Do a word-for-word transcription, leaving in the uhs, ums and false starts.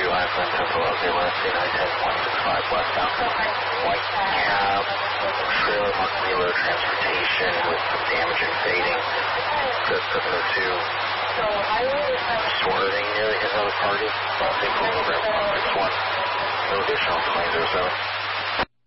I F M Temple of the West, nine ten one six five westbound. White cab, trailer marked reload transportation with some damage and fading. Good seven oh two. Swerving near the another target. Same phone over at one six one. No additional claims or so.